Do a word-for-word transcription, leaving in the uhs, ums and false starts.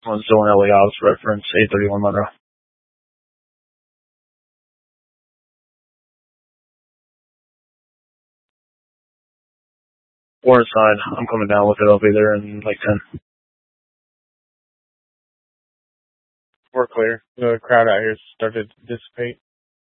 On Zone L A Ops reference eight thirty-one Monroe. Warren side. I'm coming down with it. I'll be there in like ten. We're clear. The crowd out here started to dissipate.